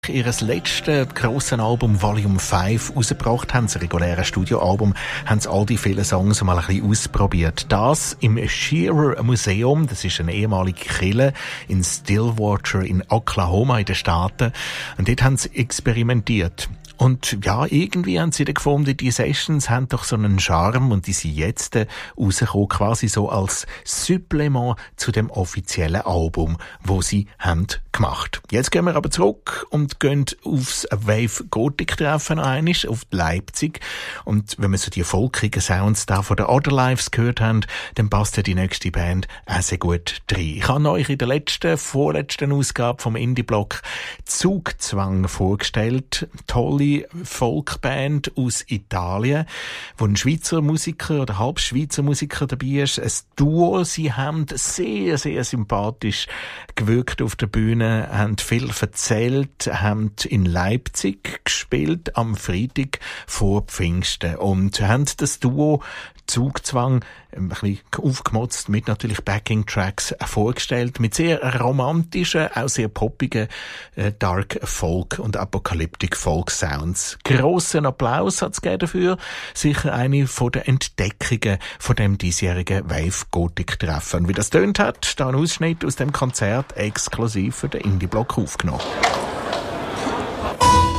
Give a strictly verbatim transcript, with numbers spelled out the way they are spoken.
Ihres letzten grossen Album Volume fünf rausgebracht haben, das reguläre Studioalbum, haben sie all die vielen Songs mal ein bisschen ausprobiert. Das im Shearer Museum, das ist eine ehemalige Kirche in Stillwater in Oklahoma in den Staaten. Und dort haben sie experimentiert. Und ja, irgendwie haben sie dann gefunden, die Sessions haben doch so einen Charme und die sind jetzt rausgekommen, quasi so als Supplement zu dem offiziellen Album, wo sie haben gemacht. Jetzt gehen wir aber zurück und gehen aufs Wave Gothic Treffen einmal, auf Leipzig. Und wenn wir so die folkigen Sounds da von der Other Lives gehört haben, dann passt ja die nächste Band auch sehr gut rein. Ich habe euch in der letzten, vorletzten Ausgabe vom Indie-Block Zugzwang vorgestellt. Tolle Folkband aus Italien, wo ein Schweizer Musiker oder Halbschweizer Musiker dabei ist. Ein Duo, sie haben sehr, sehr sympathisch gewirkt auf der Bühne, haben viel erzählt, haben in Leipzig gespielt am Freitag vor Pfingsten und haben das Duo Zugzwang ein bisschen aufgemotzt mit natürlich Backing-Tracks vorgestellt, mit sehr romantischen, auch sehr poppigen äh, Dark Folk und Apocalyptic Folk Sounds. Grossen Applaus hat's gegeben dafür. Sicher eine von den Entdeckungen von dem diesjährigen Wave Gothic Treffen. Wie das tönt hat, da ein Ausschnitt aus dem Konzert exklusiv für den Indie-Block aufgenommen.